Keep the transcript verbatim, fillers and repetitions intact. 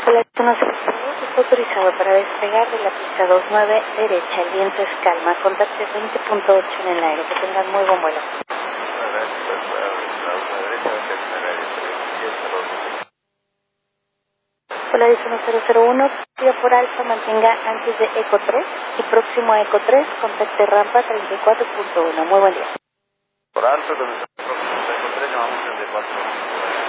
Hola, esto no se está autorizado para despegar de la pista dos nueve derecha. El viento es calma. Contacte veinte punto ocho en el aire. Que tengan muy buen vuelo. Hola, uno cero cero uno. Pido por Alfa, mantenga antes de Eco tres y próximo a Eco tres, contacte rampa treinta y cuatro punto uno. Muy buen día. Por Alfa, donde está próximo a Eco tres, llamamos treinta y cuatro.